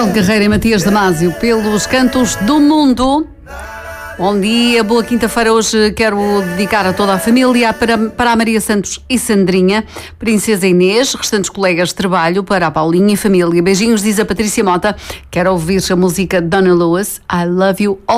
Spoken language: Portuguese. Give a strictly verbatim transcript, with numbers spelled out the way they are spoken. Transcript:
Ronaldo Guerreiro e Matias Damasio pelos Cantos do Mundo. Bom dia, boa quinta-feira. Hoje quero dedicar a toda a família, para, para a Maria Santos e Sandrinha, Princesa Inês, restantes colegas de trabalho, para a Paulinha e família. Beijinhos, diz a Patrícia Mota. Quero ouvir a música Donna Lewis, I Love You All.